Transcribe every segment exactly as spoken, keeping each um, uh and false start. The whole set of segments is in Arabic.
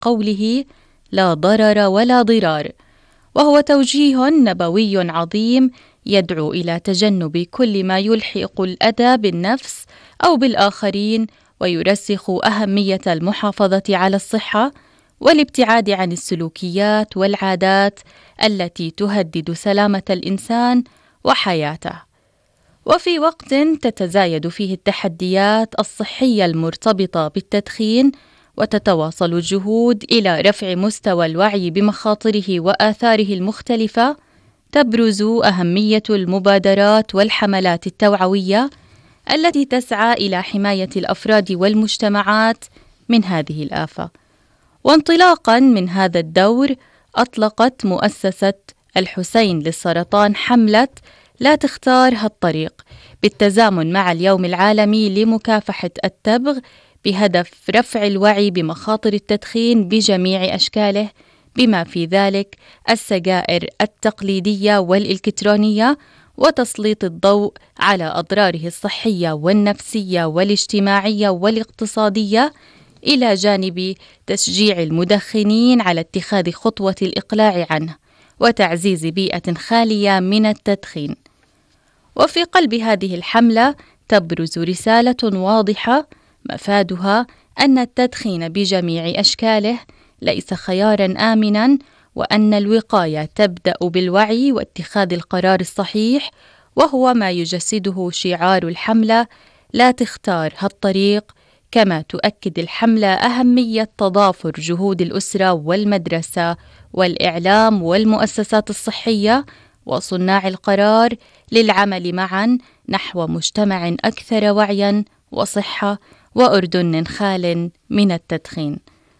قوله لا ضرر ولا ضرار، وهو توجيه نبوي عظيم يدعو إلى تجنب كل ما يلحق الأذى بالنفس أو بالآخرين، ويرسخ أهمية المحافظة على الصحة والابتعاد عن السلوكيات والعادات التي تهدد سلامة الإنسان وحياته. وفي وقت تتزايد فيه التحديات الصحية المرتبطة بالتدخين، وتتواصل الجهود إلى رفع مستوى الوعي بمخاطره وآثاره المختلفة، تبرز أهمية المبادرات والحملات التوعوية التي تسعى إلى حماية الأفراد والمجتمعات من هذه الآفة. وانطلاقا من هذا الدور، أطلقت مؤسسة الحسين للسرطان حملة لا تختار هالطريق بالتزامن مع اليوم العالمي لمكافحة التبغ، بهدف رفع الوعي بمخاطر التدخين بجميع أشكاله، بما في ذلك السجائر التقليدية والإلكترونية، وتسليط الضوء على أضراره الصحية والنفسية والاجتماعية والاقتصادية، إلى جانب تشجيع المدخنين على اتخاذ خطوة الإقلاع عنه وتعزيز بيئة خالية من التدخين. وفي قلب هذه الحملة تبرز رسالة واضحة مفادها أن التدخين بجميع أشكاله ليس خياراً آمناً، وأن الوقاية تبدأ بالوعي واتخاذ القرار الصحيح، وهو ما يجسده شعار الحملة لا تختار هالطريق. كما تؤكد الحملة أهمية تضافر جهود الأسرة والمدرسة والإعلام والمؤسسات الصحية وصناع القرار للعمل معاً نحو مجتمع أكثر وعياً وصحة وأردن خال من التدخين.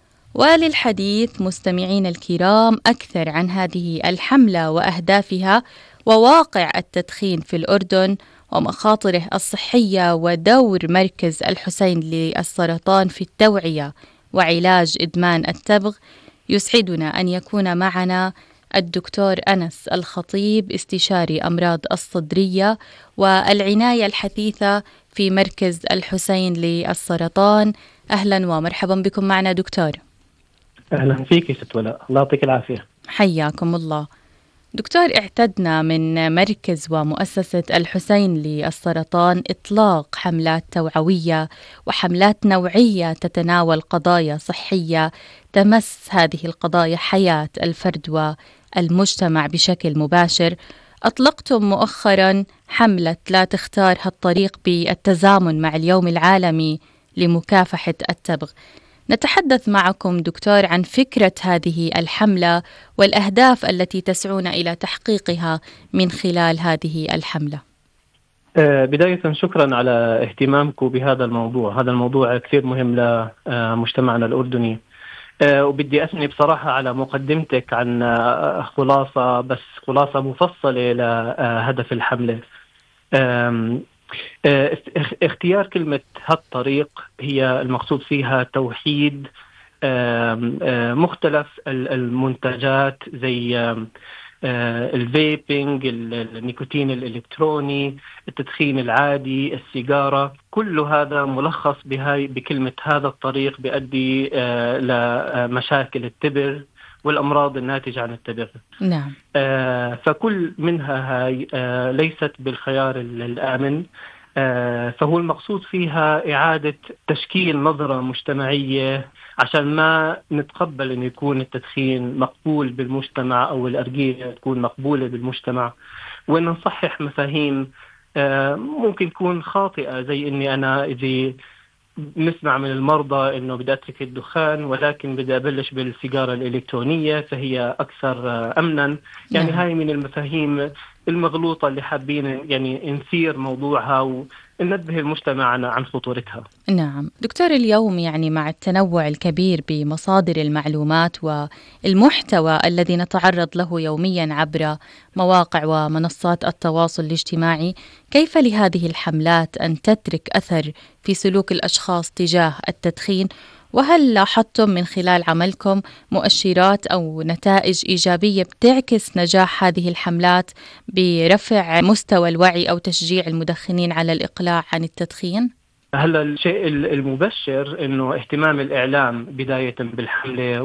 وللحديث مستمعين الكرام أكثر عن هذه الحملة وأهدافها وواقع التدخين في الأردن ومخاطره الصحية ودور مركز الحسين للسرطان في التوعية وعلاج إدمان التبغ، يسعدنا أن يكون معنا الدكتور أنس الخطيب، استشاري أمراض الصدرية والعناية الحثيثة في مركز الحسين للسرطان. أهلا ومرحبا بكم معنا دكتور. أهلا فيك ست ولاء، الله يعطيك العافية. حياكم الله. دكتور، اعتدنا من مركز ومؤسسة الحسين للسرطان إطلاق حملات توعوية وحملات نوعية تتناول قضايا صحية تمس هذه القضايا حياة الفرد والمجتمع بشكل مباشر. أطلقتم مؤخرا حملة لا تختار هالطريق بالتزامن مع اليوم العالمي لمكافحة التبغ. نتحدث معكم دكتور عن فكرة هذه الحملة والأهداف التي تسعون إلى تحقيقها من خلال هذه الحملة. بداية شكرا على اهتمامكم بهذا الموضوع. هذا الموضوع كثير مهم لمجتمعنا الأردني، وبدي أثني بصراحة على مقدمتك عن خلاصة بس خلاصة مفصلة لهدف الحملة. اختيار كلمة هالطريق هي المقصود فيها توحيد مختلف المنتجات زي الفيبينج، النيكوتين الإلكتروني، التدخين العادي، السيجارة، كل هذا ملخص بهاي بكلمة هذا الطريق بيؤدي لمشاكل التبغ والأمراض الناتجة عن التبغ. نعم. آه فكل منها هاي آه ليست بالخيار الآمن. آه فهو المقصود فيها إعادة تشكيل نظرة مجتمعية عشان ما نتقبل أن يكون التدخين مقبول بالمجتمع أو الأرجية تكون مقبولة بالمجتمع، وأن نصحح مفاهيم آه ممكن تكون خاطئة، زي أني أنا إذا نسمع من المرضى إنه بدي أترك الدخان ولكن بدي أبلش بالسيجارة الإلكترونية فهي أكثر أمنا. يعني هاي من المفاهيم المغلوطة اللي حابين يعني نثير موضوعها وننبه المجتمع عن خطورتها. نعم دكتور، اليوم يعني مع التنوع الكبير بمصادر المعلومات والمحتوى الذي نتعرض له يوميا عبر مواقع ومنصات التواصل الاجتماعي، كيف لهذه الحملات أن تترك أثر في سلوك الأشخاص تجاه التدخين؟ وهل لاحظتم من خلال عملكم مؤشرات أو نتائج إيجابية بتعكس نجاح هذه الحملات برفع مستوى الوعي أو تشجيع المدخنين على الإقلاع عن التدخين؟ هلا الشيء المبشر إنه اهتمام الإعلام بداية بالحملة